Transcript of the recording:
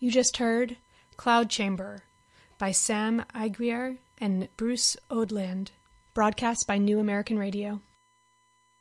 You just heard Cloud Chamber by Sam Aguirre and Bruce Odland, broadcast by New American Radio.